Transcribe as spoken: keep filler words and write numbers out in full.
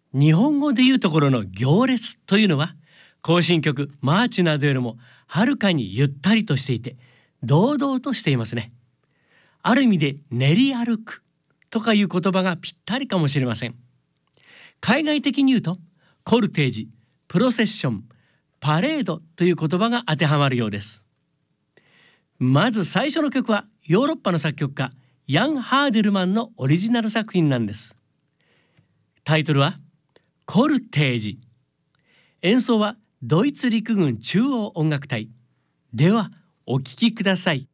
日本語でいうところの行列というのは、行進曲マーチなどよりもはるかにゆったりとしていて堂々としていますね。ある意味で練り歩くとかいう言葉がぴったりかもしれません。海外的に言うとコルテージ、プロセッション、パレードという言葉が当てはまるようです。まず最初の曲はヨーロッパの作曲家ヤン・ハーデルマンのオリジナル作品なんです。タイトルはコルテージ。演奏はドイツ陸軍中央音楽隊。ではお聴きください。